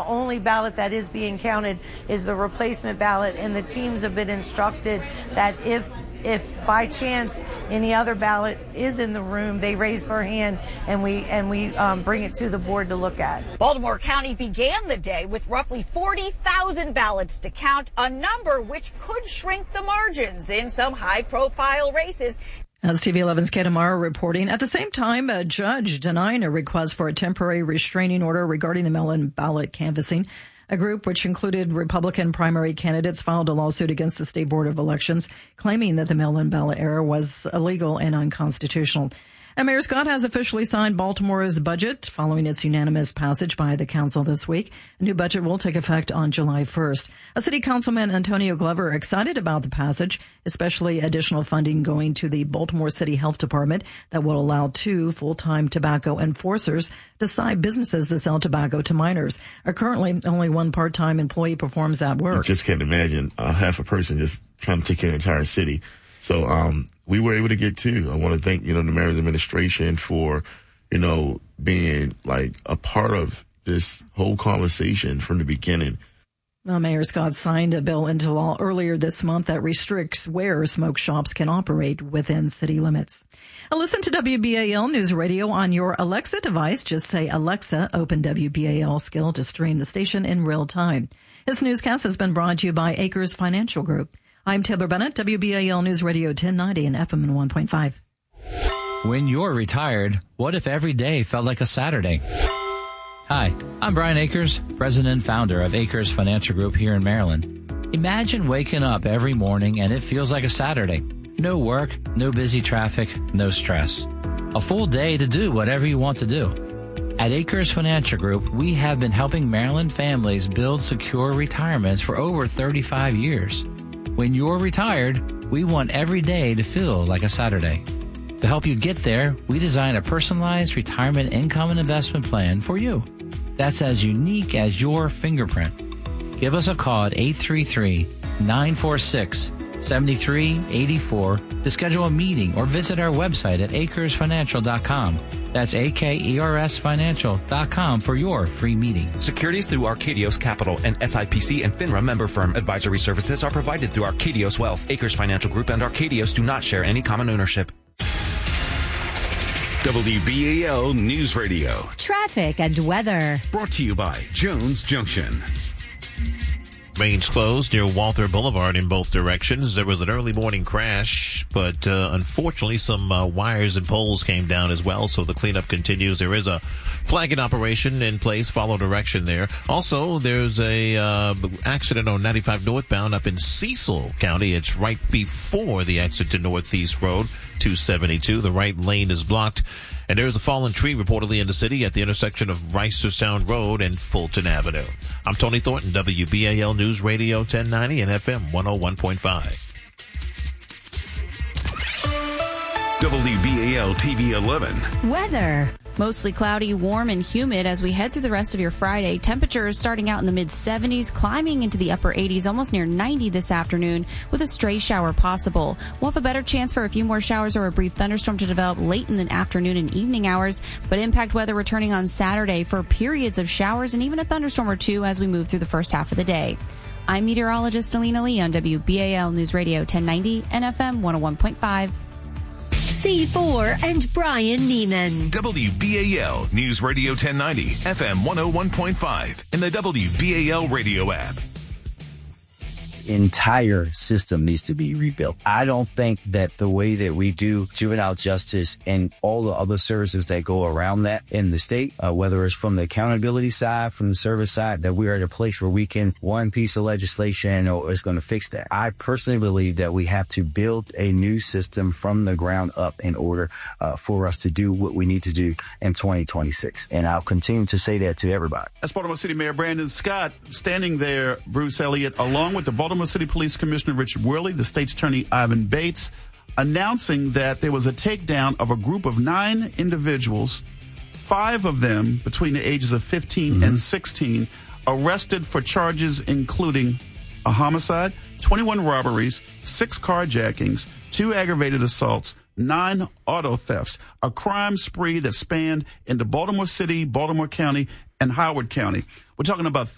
only ballot that is being counted is the replacement ballot, and the teams have been instructed that if by chance any other ballot is in the room, they raise their hand and we bring it to the board to look at. Baltimore County began the day with roughly 40,000 ballots to count, a number which could shrink the margins in some high-profile races. As TV 11's Kate Amaro reporting, at the same time, a judge denying a request for a temporary restraining order regarding the mail-in ballot canvassing. A group which included Republican primary candidates filed a lawsuit against the State Board of Elections, claiming that the mail-in ballot error was illegal and unconstitutional. And Mayor Scott has officially signed Baltimore's budget following its unanimous passage by the council this week. A new budget will take effect on July 1st. A city councilman, Antonio Glover, excited about the passage, especially additional funding going to the Baltimore City Health Department that will allow 2 full-time tobacco enforcers to cite businesses that sell tobacco to minors. Currently, only 1 part-time employee performs that work. You just can't imagine half a person just trying to take care of the entire city. So we were able to get 2. I want to thank, the mayor's administration for, being like a part of this whole conversation from the beginning. Mayor Scott signed a bill into law earlier this month that restricts where smoke shops can operate within city limits. Listen to WBAL News Radio on your Alexa device. Just say, Alexa, open WBAL skill to stream the station in real time. This newscast has been brought to you by Acres Financial Group. I'm Taylor Bennett, WBAL News Radio 1090 and FM 1.5. When you're retired, what if every day felt like a Saturday? Hi, I'm Brian Akers, president and founder of Acres Financial Group here in Maryland. Imagine waking up every morning and it feels like a Saturday. No work, no busy traffic, no stress. A full day to do whatever you want to do. At Acres Financial Group, we have been helping Maryland families build secure retirements for over 35 years. When you're retired, we want every day to feel like a Saturday. To help you get there, we design a personalized retirement income and investment plan for you. That's as unique as your fingerprint. Give us a call at 833-946-7384 to schedule a meeting or visit our website at acresfinancial.com. That's AKERSfinancial.com for your free meeting. Securities through Arcadios Capital and SIPC and FINRA member firm. Advisory services are provided through Arcadios Wealth. Acres Financial Group and Arcadios do not share any common ownership. WBAL News Radio. Traffic and weather. Brought to you by Jones Junction. Lanes closed near Walther Boulevard in both directions. There was an early morning crash, but unfortunately some wires and poles came down as well, so the cleanup continues. There is a flagging operation in place, follow direction there. Also, there's a accident on 95 northbound up in Cecil County. It's right before the exit to Northeast Road 272. The right lane is blocked. And there's a fallen tree reportedly in the city at the intersection of Reisterstown Road and Fulton Avenue. I'm Tony Thornton, WBAL News Radio 1090 and FM 101.5. WBAL TV 11. Weather. Mostly cloudy, warm, and humid as we head through the rest of your Friday. Temperatures starting out in the mid-70s, climbing into the upper 80s, almost near 90 this afternoon, with a stray shower possible. We'll have a better chance for a few more showers or a brief thunderstorm to develop late in the afternoon and evening hours, but impact weather returning on Saturday for periods of showers and even a thunderstorm or two as we move through the first half of the day. I'm meteorologist Alina Lee on WBAL News Radio 1090 and FM 101.5. C4 and Brian Neiman. WBAL News Radio 1090, FM 101.5, and the WBAL radio app. Entire system needs to be rebuilt. I don't think that the way that we do juvenile justice and all the other services that go around that in the state, whether it's from the accountability side, from the service side, that we are at a place where we can one piece of legislation or it's going to fix that. I personally believe that we have to build a new system from the ground up in order for us to do what we need to do in 2026. And I'll continue to say that to everybody. That's Baltimore City Mayor Brandon Scott standing there, Bruce Elliott, along with the Baltimore City Police Commissioner Richard Worley, the state's attorney Ivan Bates, announcing that there was a takedown of a group of 9 individuals, 5 of them between the ages of 15 and 16, arrested for charges including a homicide, 21 robberies, 6 carjackings, 2 aggravated assaults, 9 auto thefts, a crime spree that spanned into Baltimore City, Baltimore County, and Howard County. We're talking about